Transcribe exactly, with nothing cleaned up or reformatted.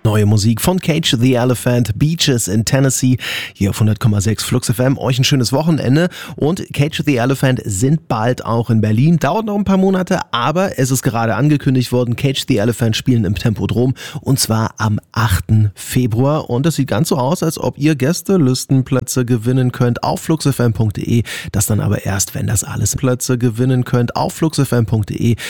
Neue Musik von Cage the Elephant, Beaches in Tennessee, hier auf hundert Komma sechs Flux F M. Euch ein schönes Wochenende und Cage the Elephant sind bald auch in Berlin. Dauert noch ein paar Monate, aber es ist gerade angekündigt worden, Cage the Elephant spielen im Tempodrom und zwar am achten Februar. Und es sieht ganz so aus, als ob ihr Gästelistenplätze gewinnen könnt auf fluxfm punkt de. Das dann aber erst, wenn das alles Plätze gewinnen könnt auf fluxfm punkt de.